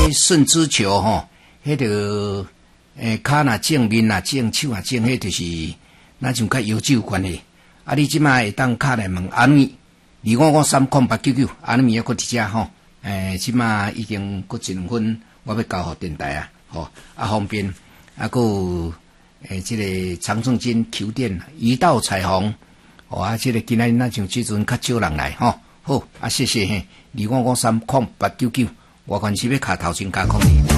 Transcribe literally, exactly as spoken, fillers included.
迄肾之球吼，迄个诶骹若正面啊正手啊正，迄就是那像甲腰肌有关系。啊，你即摆会当卡来问安咪，二五五三空八九九，安咪还佫伫遮吼。诶，即摆已经佫一两分，我要交互电台啊，吼啊方便，啊佫有诶即个长盛金球店一道彩虹，哦啊，即个今仔咱像即阵较少人来吼，好啊，谢谢嘿，二五五三空八九九，我关是要卡头前加空的。